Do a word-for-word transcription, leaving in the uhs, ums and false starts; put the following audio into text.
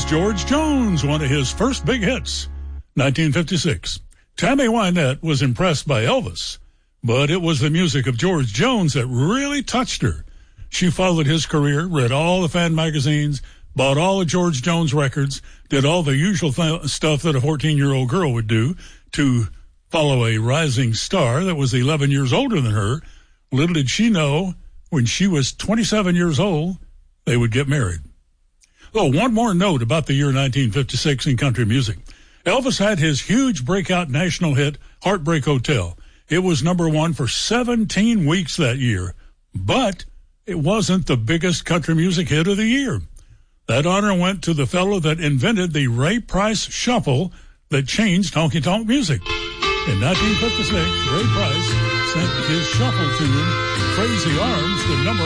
was George Jones, one of his first big hits, nineteen fifty-six. Tammy Wynette was impressed by Elvis, but it was the music of George Jones that really touched her. She followed his career, read all the fan magazines, bought all of George Jones records, did all the usual th- stuff that a fourteen-year-old girl would do to follow a rising star that was eleven years older than her. Little did she know, when she was twenty-seven years old, they would get married. Oh, one more note about the year nineteen fifty-six in country music. Elvis had his huge breakout national hit, Heartbreak Hotel. It was number one for seventeen weeks that year, but it wasn't the biggest country music hit of the year. That honor went to the fellow that invented the Ray Price shuffle that changed honky-tonk music. In nineteen fifty-six, Ray Price sent his shuffle tune, Crazy Arms, to number